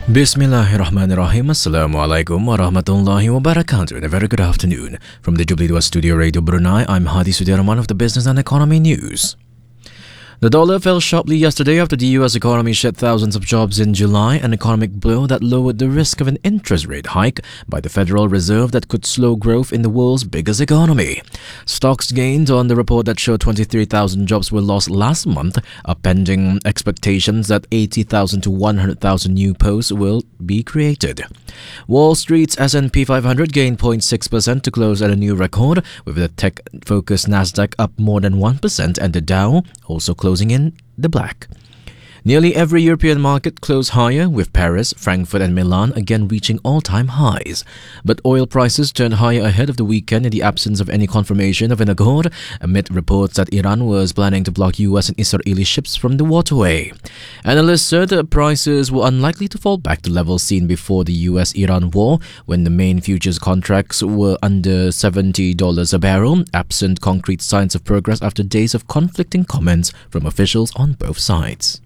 Bismillahirrahmanirrahim. Assalamualaikum warahmatullahi wabarakatuh. And a very good afternoon. From the Jubilee Dua Studio Radio Brunei, I'm Hadi Sudirman of the Business and Economy News. The dollar fell sharply yesterday after the US economy shed thousands of jobs in July, an economic blow that lowered the risk of an interest rate hike by the Federal Reserve that could slow growth in the world's biggest economy. Stocks gained on the report that showed 23,000 jobs were lost last month, pending expectations that 80,000 to 100,000 new posts will be created. Wall Street's S&P 500 gained 0.6% to close at a new record, with the tech-focused Nasdaq up more than 1% and the Dow also closing in the black. Nearly every European market closed higher, with Paris, Frankfurt and Milan again reaching all-time highs. But oil prices turned higher ahead of the weekend in the absence of any confirmation of an accord, amid reports that Iran was planning to block US and Israeli ships from the waterway. Analysts said that prices were unlikely to fall back to levels seen before the US-Iran war, when the main futures contracts were under $70 a barrel, absent concrete signs of progress after days of conflicting comments from officials on both sides.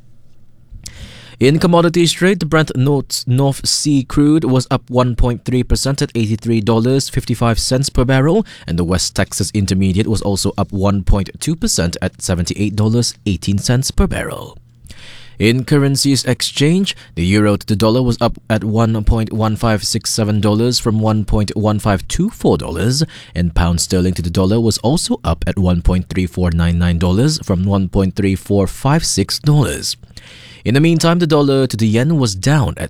In commodities trade, the Brent North Sea crude was up 1.3% at $83.55 per barrel, and the West Texas Intermediate was also up 1.2% at $78.18 per barrel. In currencies exchange, the euro to the dollar was up at $1.1567 from $1.1524, and pound sterling to the dollar was also up at $1.3499 from $1.3456. In the meantime, the dollar to the yen was down at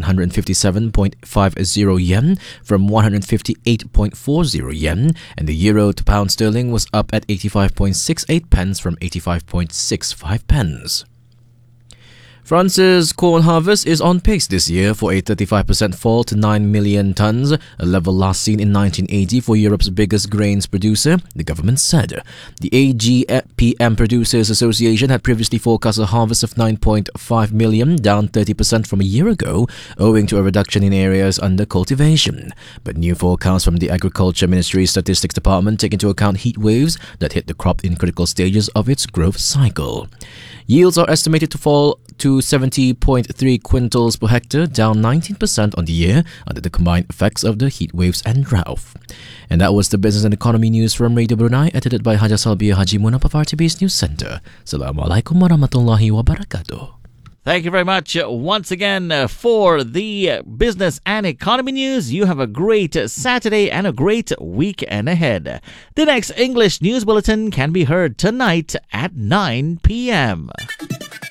157.50 yen from 158.40 yen, and the euro to pound sterling was up at 85.68 pence from 85.65 pence. France's corn harvest is on pace this year for a 35% fall to 9 million tons, a level last seen in 1980 for Europe's biggest grains producer, the government said. The AGPM Producers Association had previously forecast a harvest of 9.5 million, down 30% from a year ago, owing to a reduction in areas under cultivation. But new forecasts from the Agriculture Ministry's Statistics Department take into account heat waves that hit the crop in critical stages of its growth cycle. Yields are estimated to fall to 70.3 quintals per hectare, down 19% on the year under the combined effects of the heat waves and drought. And that was the Business and Economy News from Radio Brunei, edited by Haja Salbiya Haji Munab of RTB's News Centre. Assalamualaikum warahmatullahi wabarakatuh. Thank you very much once again for the Business and Economy News. You have a great Saturday and a great weekend ahead. The next English News Bulletin can be heard tonight at 9 p.m.